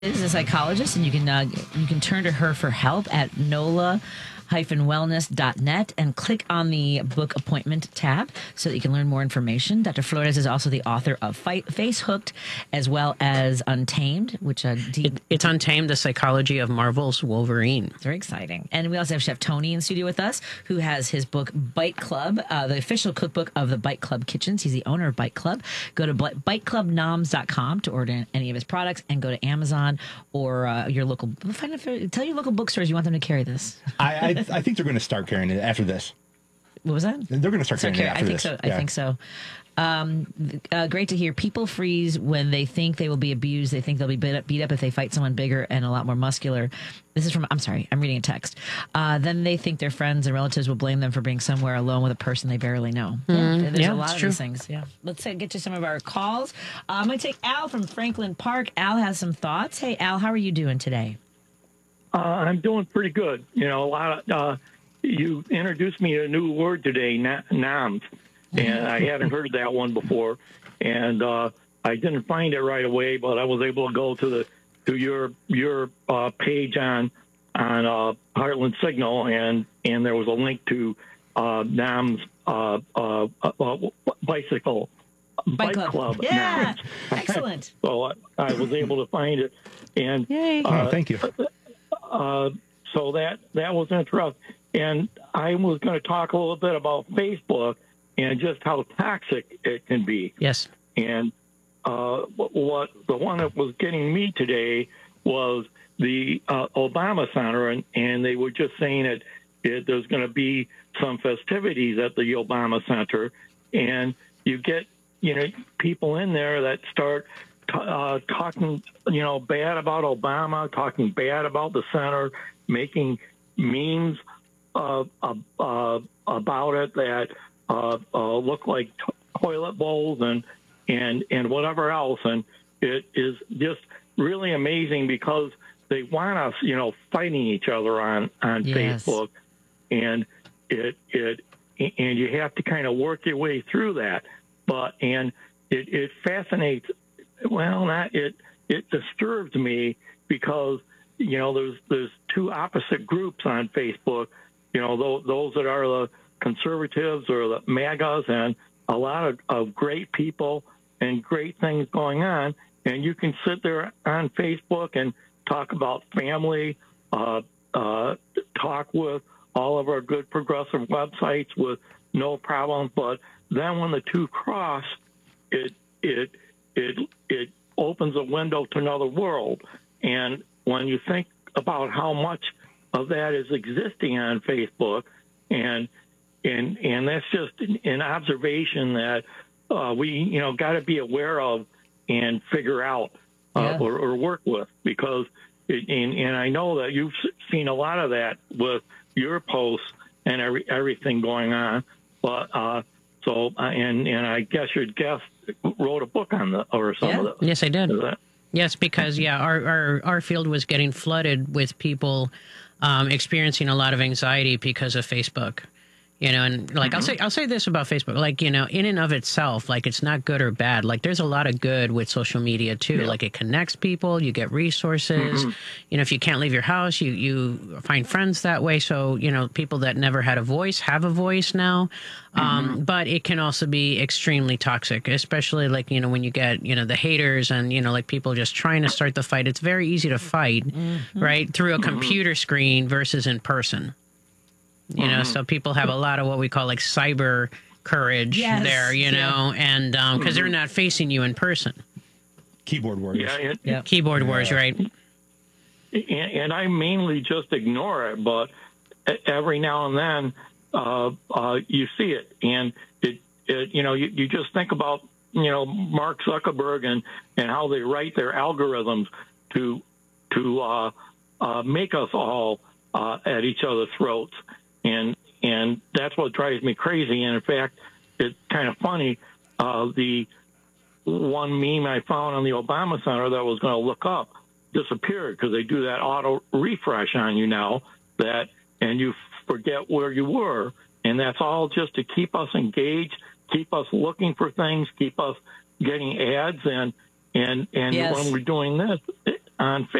is a psychologist, and you can turn to her for help at NOLA-wellness.net and click on the book appointment tab so that you can learn more information. Dr. Flores is also the author of Face Hooked as well as Untamed, which it's Untamed, the Psychology of Marvel's Wolverine. Very exciting. And we also have Chef Tony in studio with us, who has his book Bite Club, the official cookbook of the Bite Club Kitchens. He's the owner of Bite Club. Go to biteclubnoms.com to order any of his products, and go to Amazon or your local. Tell your local bookstores you want them to carry this. I think they're going to start carrying it after this. What was that? They're going to start carrying it after this. I think so. Great to hear. People freeze when they think they will be abused. They think they'll be beat up if they fight someone bigger and a lot more muscular. This is from, I'm sorry, I'm reading a text. Then they think their friends and relatives will blame them for being somewhere alone with a person they barely know. There's a lot of these things. Yeah. Let's get to some of our calls. I'm going to take Al from Franklin Park. Al has some thoughts. Hey, Al, how are you doing today? I'm doing pretty good. You know, you introduced me to a new word today, NOMS, and I hadn't heard that one before. And I didn't find it right away, but I was able to go to your page on Heartland Signal, and there was a link to NOMS Bike Club. Yeah, excellent. So I was able to find it, and thank you. So that was interesting. And I was going to talk a little bit about Facebook and just how toxic it can be. Yes. And what the one that was getting me today was the Obama Center, and they were just saying that there's going to be some festivities at the Obama Center, and you get people in there that start talking bad about Obama, talking bad about the center, making memes about it that look like toilet bowls and whatever else, and it is just really amazing because they want us fighting each other on Facebook, and it you have to kind of work your way through that, and it fascinates. Well, it disturbs me because there's two opposite groups on Facebook. Those that are the conservatives or the MAGAs, and a lot of great people and great things going on. And you can sit there on Facebook and talk about family, talk with all of our good progressive websites with no problem. But then when the two cross, it opens a window to another world. And when you think about how much of that is existing on Facebook, and that's just an observation that we got to be aware of and figure out or work with, because and I know that you've seen a lot of that with your posts and everything going on, but and I guess your guest wrote a book on some of this. Yes, I did. Yes, because our field was getting flooded with people experiencing a lot of anxiety because of Facebook. And like I'll say this about Facebook, like in and of itself, like it's not good or bad. Like there's a lot of good with social media too. Yeah. Like it connects people, you get resources. If you can't leave your house, you find friends that way. So people that never had a voice have a voice now. But it can also be extremely toxic, especially like when you get the haters and like people just trying to start the fight. It's very easy to fight right through a computer screen versus in person. So people have a lot of what we call like cyber courage there, and because they're not facing you in person. Keyboard warriors. Keyboard warriors, right. And I mainly just ignore it, but every now and then you see it. And you just think about, Mark Zuckerberg and how they write their algorithms to make us all at each other's throats. And that's what drives me crazy. And in fact, it's kind of funny. The one meme I found on the Obama Center that I was going to look up disappeared because they do that auto refresh on you now, and you forget where you were. And that's all just to keep us engaged, keep us looking for things, keep us getting ads. And when we're doing this, on